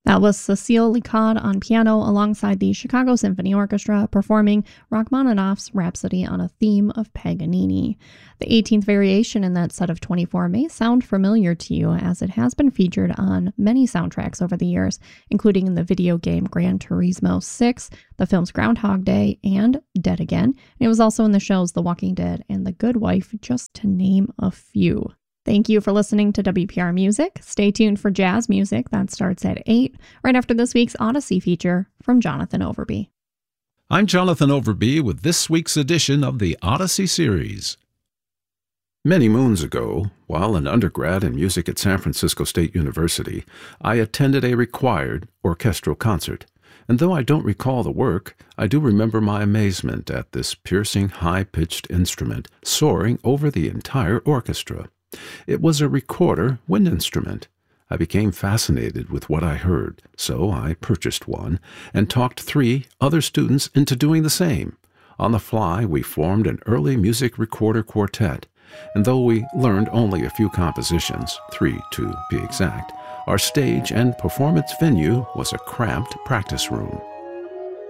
That was Cecile Licod on piano alongside the Chicago Symphony Orchestra performing Rachmaninoff's Rhapsody on a theme of Paganini. The 18th variation in that set of 24 may sound familiar to you, as it has been featured on many soundtracks over the years, including in the video game Gran Turismo 6, the films Groundhog Day, and Dead Again. It was also in the shows The Walking Dead and The Good Wife, just to name a few. Thank you for listening to WPR Music. Stay tuned for jazz music. That starts at 8, right after this week's Odyssey feature from Jonathan Overby. I'm Jonathan Overby with this week's edition of the Odyssey series. Many moons ago, while an undergrad in music at San Francisco State University, I attended a required orchestral concert. And though I don't recall the work, I do remember my amazement at this piercing, high-pitched instrument soaring over the entire orchestra. It was a recorder wind instrument. I became fascinated with what I heard, so I purchased one and talked 3 other students into doing the same. On the fly, we formed an early music recorder quartet, and though we learned only a few compositions, 3 to be exact, our stage and performance venue was a cramped practice room.